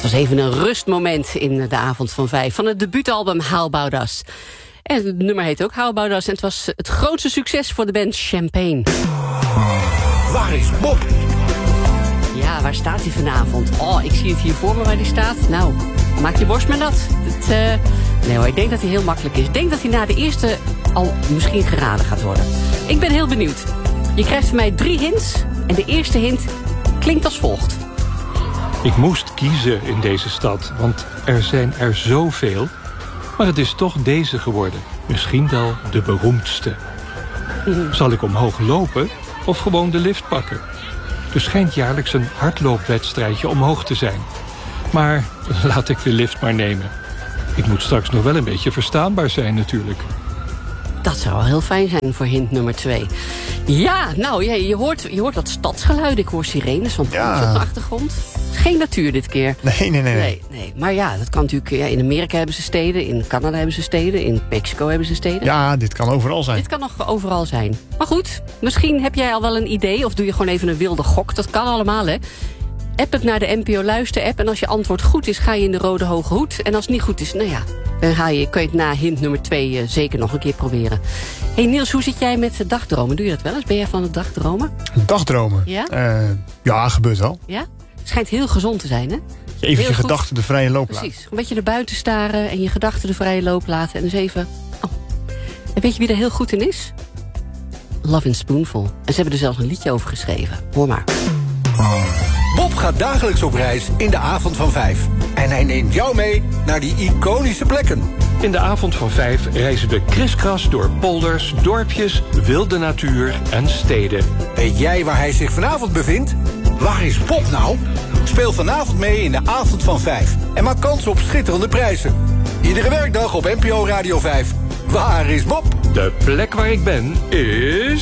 was even een rustmoment in de avond van 5 van het debuutalbum How About Us. En het nummer heet ook How About Us en het was het grootste succes voor de band Champagne. Waar is Bob? Ja, waar staat hij vanavond? Oh, ik zie het hier voor me waar hij staat. Nou, maak je borst maar nat. Nee hoor, ik denk dat hij heel makkelijk is. Ik denk dat hij na de eerste al misschien geraden gaat worden. Ik ben heel benieuwd. Je krijgt van mij 3 hints en de eerste hint klinkt als volgt. Ik moest kiezen in deze stad, want er zijn er zoveel. Maar het is toch deze geworden. Misschien wel de beroemdste. Zal ik omhoog lopen of gewoon de lift pakken? Er schijnt jaarlijks een hardloopwedstrijdje omhoog te zijn. Maar laat ik de lift maar nemen. Ik moet straks nog wel een beetje verstaanbaar zijn natuurlijk. Dat zou wel heel fijn zijn voor hint nummer 2. Ja, nou, je hoort dat stadsgeluid. Ik hoor sirenes van pompjes op de achtergrond. Geen natuur dit keer. Nee. Maar ja, dat kan natuurlijk. Ja, in Amerika hebben ze steden, in Canada hebben ze steden, in Mexico hebben ze steden. Ja, dit kan overal zijn. Dit kan nog overal zijn. Maar goed, misschien heb jij al wel een idee of doe je gewoon even een wilde gok. Dat kan allemaal, hè. App het naar de NPO Luister-app en als je antwoord goed is, ga je in de rode hoge hoed. En als het niet goed is, nou ja, dan kun je het na hint nummer 2 zeker nog een keer proberen. Hey Niels, hoe zit jij met dagdromen? Doe je dat wel eens? Ben jij van het dagdromen? Dagdromen? Ja? Ja, gebeurt wel. Ja? Schijnt heel gezond te zijn, hè? Even je gedachten de vrije loop laten. Precies. Een beetje naar buiten staren en je gedachten de vrije loop laten. En dus even... Oh. En weet je wie er heel goed in is? Love in Spoonful. En ze hebben er zelfs een liedje over geschreven. Hoor maar. Bob gaat dagelijks op reis in de avond van 5. En hij neemt jou mee naar die iconische plekken. In de avond van 5 reizen we kriskras door polders, dorpjes, wilde natuur en steden. Weet jij waar hij zich vanavond bevindt? Waar is Bob nou? Speel vanavond mee in de avond van 5. En maak kans op schitterende prijzen. Iedere werkdag op NPO Radio 5. Waar is Bob? De plek waar ik ben is...